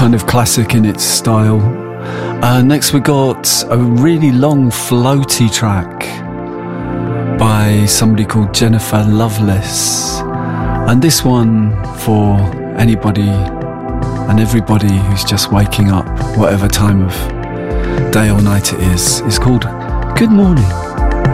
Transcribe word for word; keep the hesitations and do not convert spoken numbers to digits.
kind of classic in its style. Uh, next we got a really long floaty track by somebody called Jennifer Loveless. And this one for anybody and everybody who's just waking up, whatever time of day or night it is, is called Good Morning.